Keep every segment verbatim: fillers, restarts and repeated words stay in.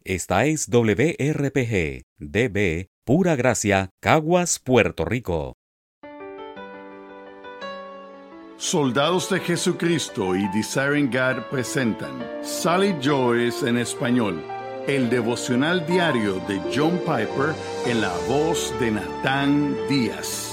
Esta es W R P G, D B, Pura Gracia, Caguas, Puerto Rico. Soldados de Jesucristo y Desiring God presentan Sally Joyce en español, el devocional diario de John Piper en la voz de Natán Díaz.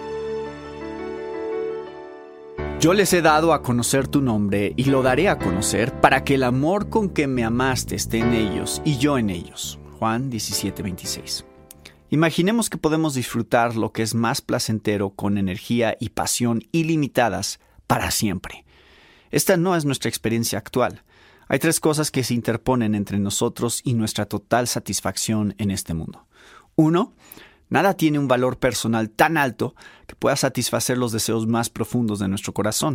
Yo les he dado a conocer tu nombre y lo daré a conocer para que el amor con que me amaste esté en ellos y yo en ellos. Juan diecisiete veintiséis. Imaginemos que podemos disfrutar lo que es más placentero con energía y pasión ilimitadas para siempre. Esta no es nuestra experiencia actual. Hay tres cosas que se interponen entre nosotros y nuestra total satisfacción en este mundo. Uno, nada tiene un valor personal tan alto que pueda satisfacer los deseos más profundos de nuestro corazón.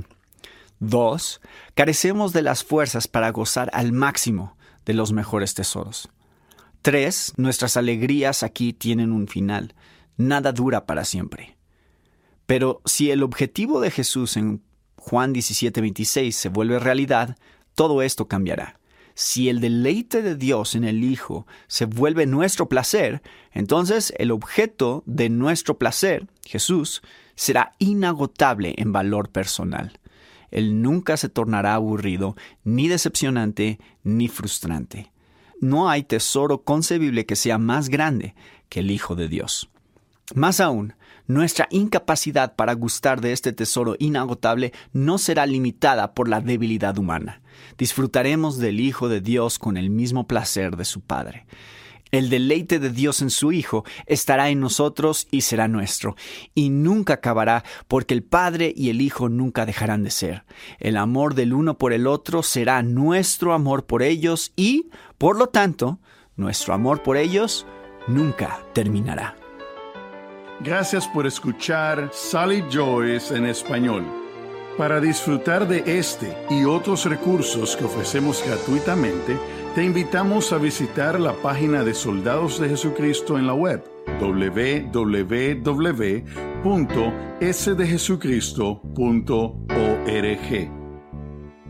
Dos, carecemos de las fuerzas para gozar al máximo de los mejores tesoros. Tres, nuestras alegrías aquí tienen un final. Nada dura para siempre. Pero si el objetivo de Jesús en Juan diecisiete veintiséis se vuelve realidad, todo esto cambiará. Si el deleite de Dios en el Hijo se vuelve nuestro placer, entonces el objeto de nuestro placer, Jesús, será inagotable en valor personal. Él nunca se tornará aburrido, ni decepcionante, ni frustrante. No hay tesoro concebible que sea más grande que el Hijo de Dios. Más aún, nuestra incapacidad para gustar de este tesoro inagotable no será limitada por la debilidad humana. Disfrutaremos del Hijo de Dios con el mismo placer de su Padre. El deleite de Dios en su Hijo estará en nosotros y será nuestro, y nunca acabará porque el Padre y el Hijo nunca dejarán de ser. El amor del uno por el otro será nuestro amor por ellos y, por lo tanto, nuestro amor por ellos nunca terminará. Gracias por escuchar Sally Joyce en español. Para disfrutar de este y otros recursos que ofrecemos gratuitamente, te invitamos a visitar la página de Soldados de Jesucristo en la web doble u doble u doble u punto s de jesucristo punto org.